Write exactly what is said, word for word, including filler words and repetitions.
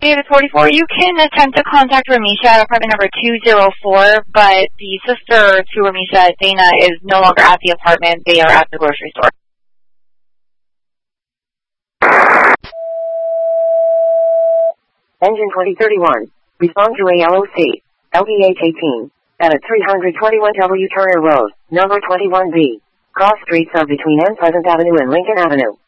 David forty-four, you can attempt to contact Ramisha at apartment number two oh four, but the sister to Ramisha, Dana, is no longer at the apartment. They are at the grocery store. Engine twenty thirty-one, respond to A L O C, L B H eighteen, at three twenty-one W Turner Road, number twenty-one B. Cross streets are between N Pleasant Avenue and Lincoln Avenue.